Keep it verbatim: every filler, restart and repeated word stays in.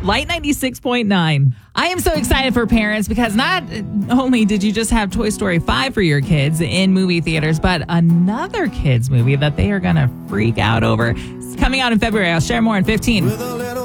Light ninety-six point nine. I am so excited for parents because not only did you just have Toy Story five for your kids in movie theaters, but another kids movie that they are going to freak out over. It's coming out in February. I'll share more in fifteen.